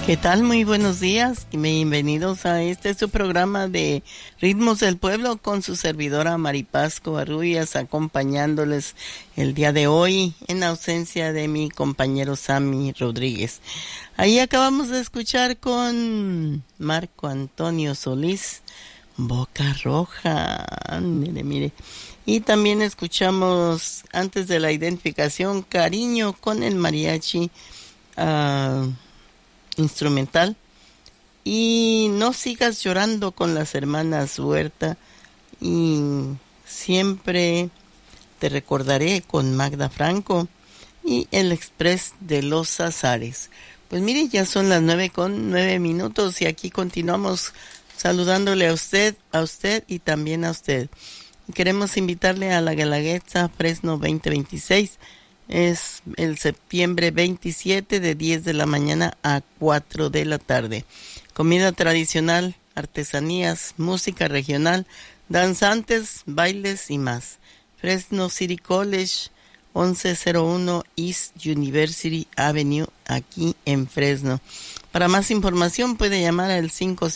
¿Qué tal? Muy buenos días y bienvenidos a su programa de Ritmos del Pueblo con su servidora Maripaz Covarrubias, acompañándoles el día de hoy en ausencia de mi compañero Sammy Rodríguez. Ahí acabamos de escuchar con Marco Antonio Solís, Boca Roja, mire. Y también escuchamos antes de la identificación Cariño con el mariachi instrumental, y No sigas llorando con las hermanas Huerta, y Siempre te recordaré con Magda Franco, y El Express de los Azares. Pues mire, ya son las 9:09 y aquí continuamos saludándole a usted y también a usted. Queremos invitarle a la Guelaguetza Fresno 2026. Es el septiembre 27 de 10 de la mañana a 4 de la tarde. Comida tradicional, artesanías, música regional, danzantes, bailes y más. Fresno City College, 1101 East University Avenue, aquí en Fresno. Para más información puede llamar al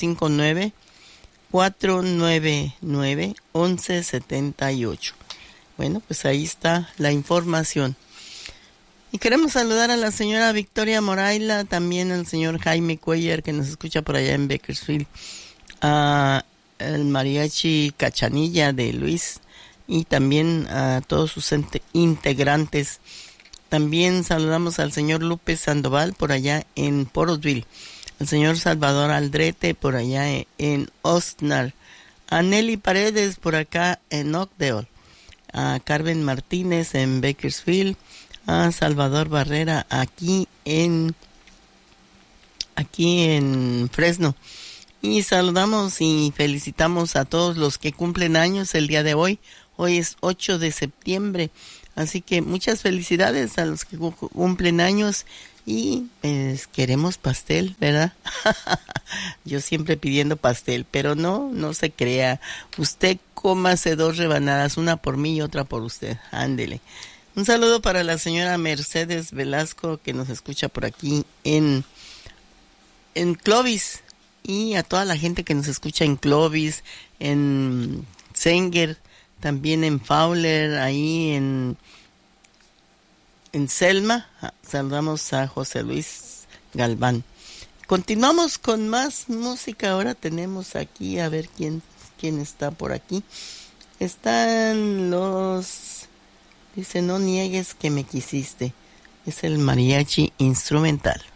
559-499-1178. Bueno, pues ahí está la información. Y queremos saludar a la señora Victoria Moraila, también al señor Jaime Cuellar, que nos escucha por allá en Bakersfield, a el mariachi Cachanilla de Luis, y también a todos sus integrantes. También saludamos al señor Lupe Sandoval por allá en Porosville, al señor Salvador Aldrete por allá en Ostnar, a Nelly Paredes por acá en Oakdale, a Carmen Martínez en Bakersfield, a Salvador Barrera aquí en Fresno. Y saludamos y felicitamos a todos los que cumplen años el día de hoy. Hoy es 8 de septiembre, así que muchas felicidades a los que cumplen años. Y pues queremos pastel, ¿verdad? Yo siempre pidiendo pastel, pero no se crea. Usted cómase 2 rebanadas, una por mí y otra por usted. Ándele. Un saludo para la señora Mercedes Velasco, que nos escucha por aquí en Clovis, y a toda la gente que nos escucha en Clovis, en Sanger, también en Fowler, ahí en Selma. Saludamos a José Luis Galván. Continuamos con más música. Ahora tenemos aquí, a ver quién está por aquí. Están dice, no niegues que me quisiste. Es el mariachi instrumental.